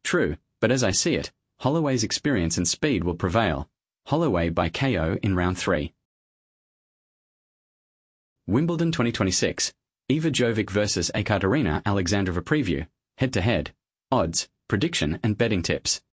True, but as I see it, Holloway's experience and speed will prevail. Holloway by KO in round 3. Wimbledon 2026. Iva Jovic vs Ekaterina Alexandrova preview. Head-to-head. Odds, prediction and betting tips.